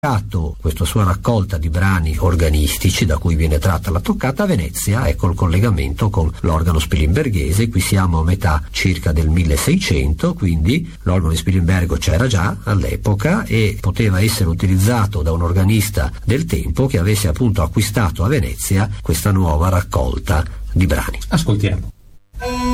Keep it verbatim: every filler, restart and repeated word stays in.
questa sua raccolta di brani organistici da cui viene tratta la toccata a Venezia. Ecco il collegamento con l'organo spilimberghese. Qui siamo a metà circa del milleseicento, quindi l'organo di Spilimbergo c'era già all'epoca e poteva essere utilizzato da un organista del tempo che avesse appunto acquistato a Venezia questa nuova raccolta di brani. Ascoltiamo.